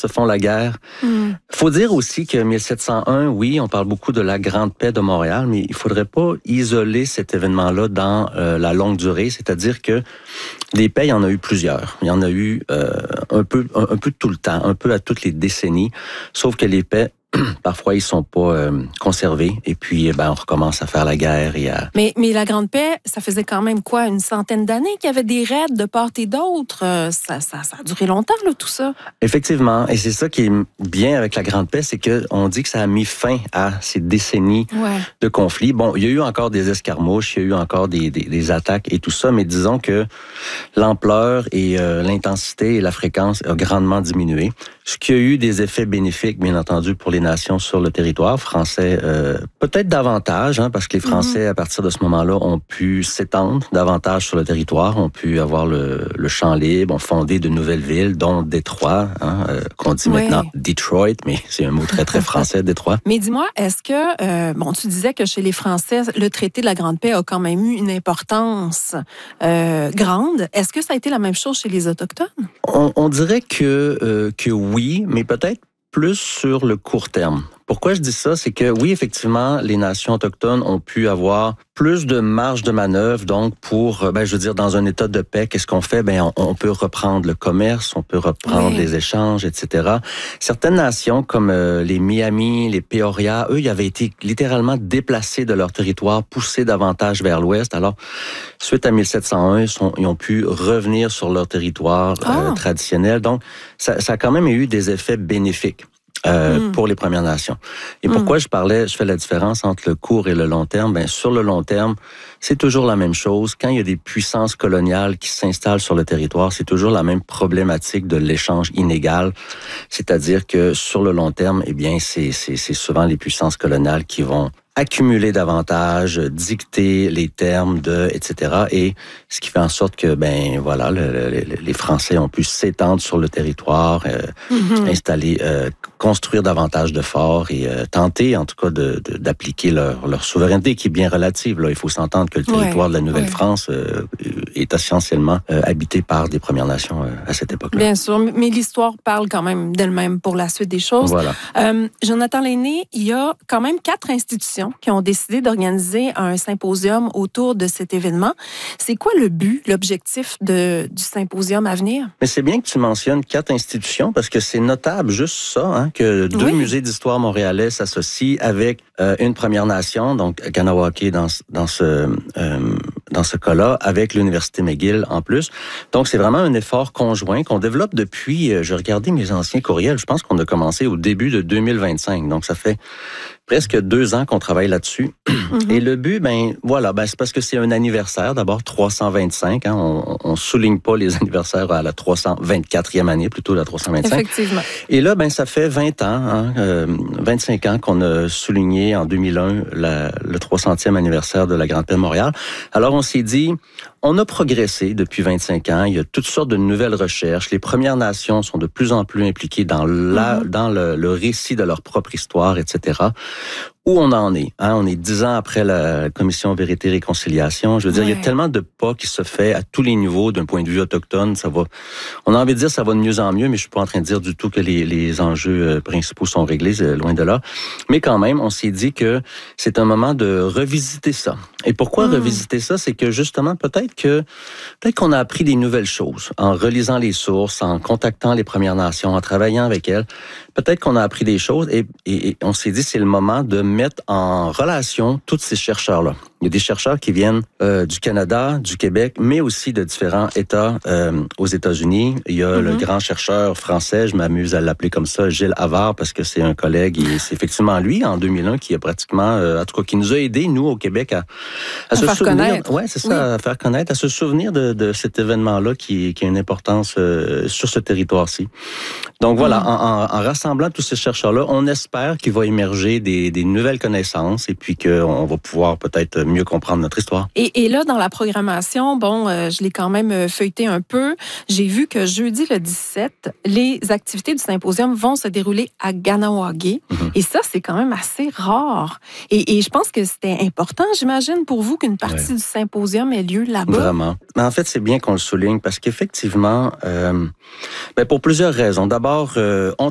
se font la guerre. Faut dire aussi que 1701, oui, on parle beaucoup de la Grande Paix de Montréal, mais il faudrait pas isoler cet événement-là dans la longue durée, c'est-à-dire que des paix, il y en a eu plusieurs. Il y en a eu un peu tout le temps, un peu à toutes les décennies, sauf que les paix, parfois, ils sont pas conservés. Et puis, on recommence à faire la guerre. Mais la Grande Paix, ça faisait quand même quoi, une centaine d'années qu'il y avait des raids de part et d'autre. Ça a duré longtemps, là, tout ça. Effectivement. Et c'est ça qui est bien avec la Grande Paix, c'est qu'on dit que ça a mis fin à ces décennies de conflits. Bon, il y a eu encore des escarmouches, il y a eu encore des attaques et tout ça, mais disons que l'ampleur et l'intensité et la fréquence a grandement diminué. Ce qui a eu des effets bénéfiques, bien entendu, pour les nations sur le territoire français, peut-être davantage, parce que les Français, à partir de ce moment-là, ont pu s'étendre davantage sur le territoire, ont pu avoir le champ libre, ont fondé de nouvelles villes, dont Détroit, qu'on dit maintenant Detroit, mais c'est un mot très, très français, Détroit. Mais dis-moi, est-ce que, tu disais que chez les Français, le traité de la Grande Paix a quand même eu une importance grande. Est-ce que ça a été la même chose chez les Autochtones? On dirait que oui, mais peut-être plus sur le court terme. Pourquoi je dis ça? C'est que oui, effectivement, les nations autochtones ont pu avoir plus de marge de manœuvre, donc pour, dans un état de paix, qu'est-ce qu'on fait? On peut reprendre le commerce, on peut reprendre les échanges, etc. Certaines nations, comme les Miami, les Peoria, eux, ils avaient été littéralement déplacés de leur territoire, poussés davantage vers l'ouest. Alors, suite à 1701, ils ont pu revenir sur leur territoire traditionnel. Donc, ça a quand même eu des effets bénéfiques. Pour les Premières Nations. Et pourquoi je fais la différence entre le court et le long terme? Sur le long terme, c'est toujours la même chose. Quand il y a des puissances coloniales qui s'installent sur le territoire, c'est toujours la même problématique de l'échange inégal. C'est-à-dire que sur le long terme, c'est souvent les puissances coloniales qui vont accumuler davantage, dicter les termes etc. Et ce qui fait en sorte que, les Français ont pu s'étendre sur le territoire, installer, construire davantage de forts et tenter, en tout cas, d'appliquer leur souveraineté, qui est bien relative. Là, il faut s'entendre que le territoire de la Nouvelle-France est essentiellement habité par des Premières Nations à cette époque-là. Bien sûr, mais l'histoire parle quand même d'elle-même pour la suite des choses. Voilà. Jonathan Lainé, il y a quand même 4 institutions qui ont décidé d'organiser un symposium autour de cet événement. C'est quoi le but, l'objectif du symposium à venir? Mais c'est bien que tu mentionnes 4 institutions parce que c'est notable juste ça, que 2 musées d'histoire montréalais s'associent avec une Première Nation, donc Kanawake dans ce cas-là, avec l'Université McGill en plus. Donc, c'est vraiment un effort conjoint qu'on développe depuis, je regardais mes anciens courriels, je pense qu'on a commencé au début de 2025. Donc, ça fait presque 2 ans qu'on travaille là-dessus. Et le but, c'est parce que c'est un anniversaire. D'abord, 325. On souligne pas les anniversaires à la 324e année, plutôt la 325. Effectivement. Et là, ça fait 20 ans, 25 ans qu'on a souligné en 2001 le 300e anniversaire de la Grande Paix de Montréal. Alors, on s'est dit, on a progressé depuis 25 ans. Il y a toutes sortes de nouvelles recherches. Les Premières Nations sont de plus en plus impliquées dans le récit de leur propre histoire, etc. Où on en est? On est 10 ans après la Commission Vérité et Réconciliation. Je veux dire, il y a tellement de pas qui se fait à tous les niveaux d'un point de vue autochtone. On a envie de dire ça va de mieux en mieux, mais je suis pas en train de dire du tout que les enjeux principaux sont réglés, loin de là. Mais quand même, on s'est dit que c'est un moment de revisiter ça. Et pourquoi revisiter ça? C'est que justement, peut-être qu'on a appris des nouvelles choses en relisant les sources, en contactant les Premières Nations, en travaillant avec elles. Peut-être qu'on a appris des choses et on s'est dit c'est le moment de mettre en relation tous ces chercheurs-là. Il y a des chercheurs qui viennent du Canada, du Québec, mais aussi de différents États aux États-Unis. Il y a le grand chercheur français, je m'amuse à l'appeler comme ça, Gilles Havard, parce que c'est un collègue et c'est effectivement lui, en 2001, qui a pratiquement, en tout cas, qui nous a aidés, nous, au Québec, à se faire souvenir. Connaître. Ouais, c'est ça, à faire connaître, à se souvenir de cet événement-là qui a une importance sur ce territoire-ci. Donc voilà, en rassemblant tous ces chercheurs-là, on espère qu'il va émerger des nouvelles connaissances et puis qu'on va pouvoir peut-être mieux comprendre notre histoire. Et là, dans la programmation, je l'ai quand même feuilleté un peu. J'ai vu que jeudi le 17, les activités du symposium vont se dérouler à Kahnawake. Et ça, c'est quand même assez rare. Et je pense que c'était important, j'imagine, pour vous qu'une partie du symposium ait lieu là-bas. Vraiment. Mais en fait, c'est bien qu'on le souligne parce qu'effectivement, pour plusieurs raisons. D'abord, on